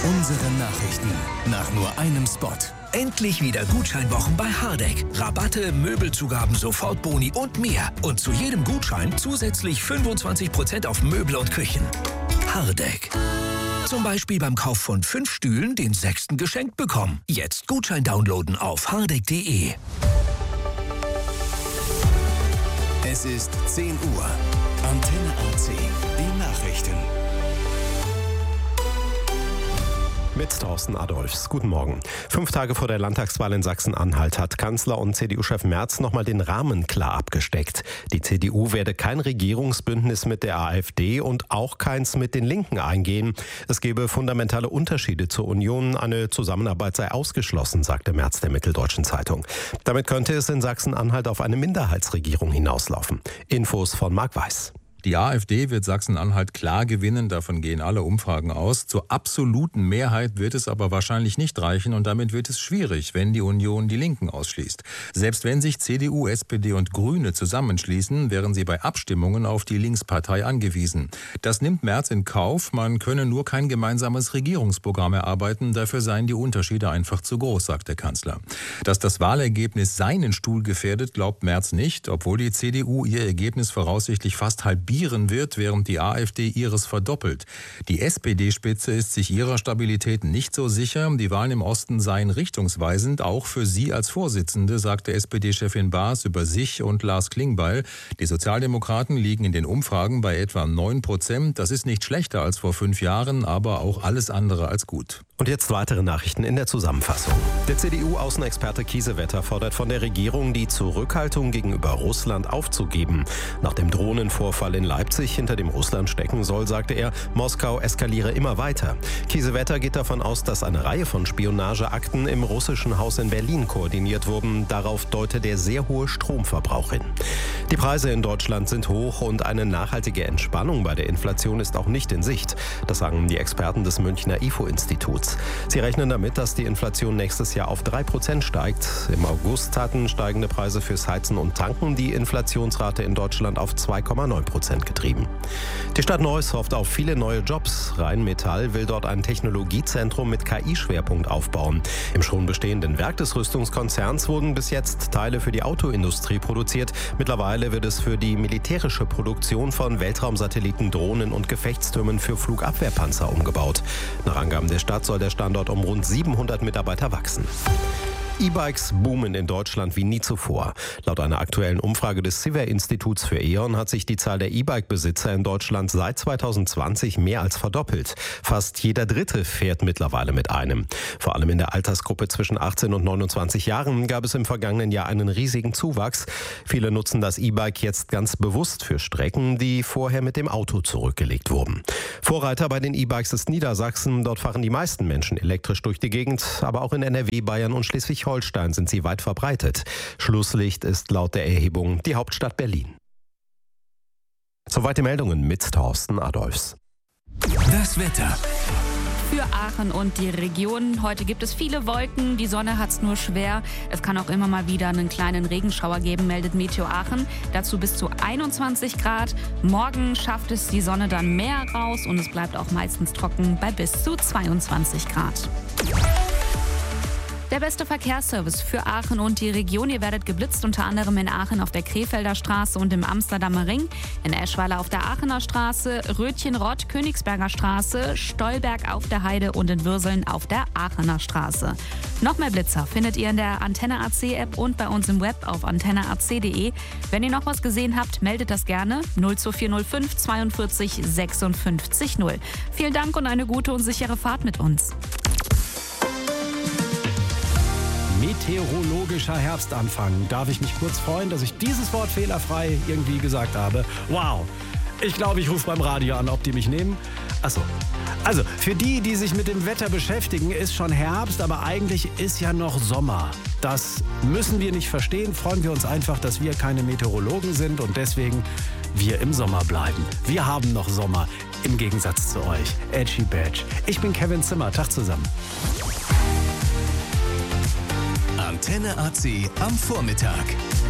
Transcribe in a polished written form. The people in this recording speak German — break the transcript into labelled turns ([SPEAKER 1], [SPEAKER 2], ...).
[SPEAKER 1] Unsere Nachrichten nach nur einem Spot. Endlich wieder Gutscheinwochen bei Hardegg. Rabatte, Möbelzugaben, Sofortboni und mehr. Und zu jedem Gutschein zusätzlich 25% auf Möbel und Küchen. Hardegg. Zum Beispiel beim Kauf von 5 Stühlen den 6. geschenkt bekommen. Jetzt Gutschein downloaden auf hardegg.de. Es ist 10 Uhr. Antenne AC. Die Nachrichten.
[SPEAKER 2] Mit Thorsten Adolphs. Guten Morgen. 5 Tage vor der Landtagswahl in Sachsen-Anhalt hat Kanzler und CDU-Chef Merz nochmal den Rahmen klar abgesteckt. Die CDU werde kein Regierungsbündnis mit der AfD und auch keins mit den Linken eingehen. Es gebe fundamentale Unterschiede zur Union. Eine Zusammenarbeit sei ausgeschlossen, sagte Merz der Mitteldeutschen Zeitung. Damit könnte es in Sachsen-Anhalt auf eine Minderheitsregierung hinauslaufen. Infos von Marc Weiß.
[SPEAKER 3] Die AfD wird Sachsen-Anhalt klar gewinnen, davon gehen alle Umfragen aus. Zur absoluten Mehrheit wird es aber wahrscheinlich nicht reichen und damit wird es schwierig, wenn die Union die Linken ausschließt. Selbst wenn sich CDU, SPD und Grüne zusammenschließen, wären sie bei Abstimmungen auf die Linkspartei angewiesen. Das nimmt Merz in Kauf, man könne nur kein gemeinsames Regierungsprogramm erarbeiten, dafür seien die Unterschiede einfach zu groß, sagt der Kanzler. Dass das Wahlergebnis seinen Stuhl gefährdet, glaubt Merz nicht, obwohl die CDU ihr Ergebnis voraussichtlich fast halbieren wird, während die AfD ihres verdoppelt. Die SPD-Spitze ist sich ihrer Stabilität nicht so sicher. Die Wahlen im Osten seien richtungsweisend, auch für sie als Vorsitzende, sagte SPD-Chefin Baas über sich und Lars Klingbeil. Die Sozialdemokraten liegen in den Umfragen bei etwa 9%. Das ist nicht schlechter als vor 5 Jahren, aber auch alles andere als gut.
[SPEAKER 2] Und jetzt weitere Nachrichten in der Zusammenfassung. Der CDU-Außenexperte Kiesewetter fordert von der Regierung, die Zurückhaltung gegenüber Russland aufzugeben. Nach dem Drohnenvorfall in Leipzig, hinter dem Russland stecken soll, sagte er, Moskau eskaliere immer weiter. Kiesewetter geht davon aus, dass eine Reihe von Spionageakten im russischen Haus in Berlin koordiniert wurden. Darauf deute der sehr hohe Stromverbrauch hin. Die Preise in Deutschland sind hoch und eine nachhaltige Entspannung bei der Inflation ist auch nicht in Sicht. Das sagen die Experten des Münchner IFO-Instituts. Sie rechnen damit, dass die Inflation nächstes Jahr auf 3% steigt. Im August hatten steigende Preise fürs Heizen und Tanken die Inflationsrate in Deutschland auf 2,9% getrieben. Die Stadt Neuss hofft auf viele neue Jobs. Rheinmetall will dort ein Technologiezentrum mit KI-Schwerpunkt aufbauen. Im schon bestehenden Werk des Rüstungskonzerns wurden bis jetzt Teile für die Autoindustrie produziert. Mittlerweile wird es für die militärische Produktion von Weltraumsatelliten, Drohnen und Gefechtstürmen für Flugabwehrpanzer umgebaut. Nach Angaben der Stadt soll der Standort um rund 700 Mitarbeiter wachsen. E-Bikes boomen in Deutschland wie nie zuvor. Laut einer aktuellen Umfrage des Siver-Instituts für E.ON hat sich die Zahl der E-Bike-Besitzer in Deutschland seit 2020 mehr als verdoppelt. Fast jeder Dritte fährt mittlerweile mit einem. Vor allem in der Altersgruppe zwischen 18 und 29 Jahren gab es im vergangenen Jahr einen riesigen Zuwachs. Viele nutzen das E-Bike jetzt ganz bewusst für Strecken, die vorher mit dem Auto zurückgelegt wurden. Vorreiter bei den E-Bikes ist Niedersachsen. Dort fahren die meisten Menschen elektrisch durch die Gegend. Aber auch in NRW, Bayern und Schleswig-Holstein sind sie weit verbreitet. Schlusslicht ist laut der Erhebung die Hauptstadt Berlin. Soweit die Meldungen mit Thorsten Adolphs.
[SPEAKER 1] Das Wetter.
[SPEAKER 4] Für Aachen und die Region. Heute gibt es viele Wolken, die Sonne hat es nur schwer. Es kann auch immer mal wieder einen kleinen Regenschauer geben, meldet Meteo Aachen. Dazu bis zu 21 Grad. Morgen schafft es die Sonne dann mehr raus und es bleibt auch meistens trocken bei bis zu 22 Grad. Der beste Verkehrsservice für Aachen und die Region. Ihr werdet geblitzt, unter anderem in Aachen auf der Krefelder Straße und im Amsterdamer Ring, in Eschweiler auf der Aachener Straße, Rötchenrott, Königsberger Straße, Stolberg auf der Heide und in Würseln auf der Aachener Straße. Noch mehr Blitzer findet ihr in der Antenne AC App und bei uns im Web auf antenneac.de. Wenn ihr noch was gesehen habt, meldet das gerne 02405 42 56 0. Vielen Dank und eine gute und sichere Fahrt mit uns.
[SPEAKER 5] Meteorologischer Herbstanfang. Darf ich mich kurz freuen, dass ich dieses Wort fehlerfrei irgendwie gesagt habe? Wow! Ich glaube, ich rufe beim Radio an, ob die mich nehmen. Achso. Also, für die sich mit dem Wetter beschäftigen, ist schon Herbst, aber eigentlich ist ja noch Sommer. Das müssen wir nicht verstehen. Freuen wir uns einfach, dass wir keine Meteorologen sind und deswegen wir im Sommer bleiben. Wir haben noch Sommer, im Gegensatz zu euch. Edgy Badge. Ich bin Kevin Zimmer. Tag zusammen.
[SPEAKER 1] Antenne AC am Vormittag.